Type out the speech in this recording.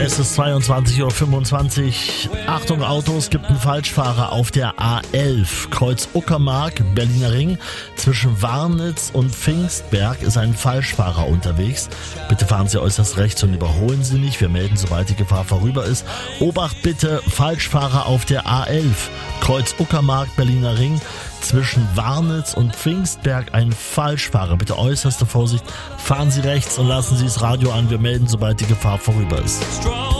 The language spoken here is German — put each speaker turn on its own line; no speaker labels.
Es ist 22:25 Uhr. Achtung Autos, gibt einen Falschfahrer auf der A11. Kreuz Uckermark, Berliner Ring. Zwischen Warnitz und Pfingstberg ist ein Falschfahrer unterwegs. Bitte fahren Sie äußerst rechts und überholen Sie nicht. Wir melden, sobald die Gefahr vorüber ist. Obacht bitte, Falschfahrer auf der A11. Kreuz Uckermark, Berliner Ring. Zwischen Warnitz und Pfingstberg ein Falschfahrer. Bitte äußerste Vorsicht. Fahren Sie rechts und lassen Sie das Radio an. Wir melden, sobald die Gefahr vorüber ist.